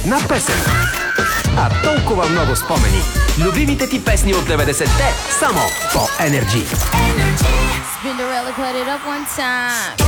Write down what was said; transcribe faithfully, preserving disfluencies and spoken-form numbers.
една песен, а толкова много спомени. Любимите ти песни от деветдесетте само по Енерджи. Spinderella, cut it up one time.